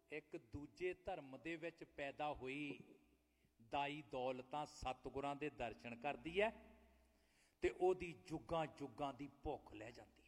ਇੱਕ ਦੂਜੇ ਧਰਮ ਦੇ ਵਿੱਚ ਪੈਦਾ ਹੋਈ ਦਾਈ ਦੌਲਤਾਂ ਸਤਿਗੁਰਾਂ ਦੇ ਦਰਸ਼ਨ ਕਰਦੀ ਹੈ ਤੇ ਉਹਦੀ ਜੁਗਾਂ ਜੁਗਾਂ ਦੀ ਭੁੱਖ ਲੈ ਜਾਂਦੀ ਹੈ।